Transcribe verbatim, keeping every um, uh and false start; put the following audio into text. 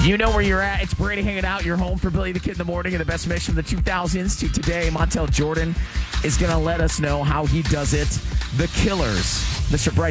You know where you're at. It's Brady hanging out. You're home for Billy the Kid in the morning and the best mix from the two thousands to today. Montel Jordan is going to let us know how he does it. The Killers. Mister Bryce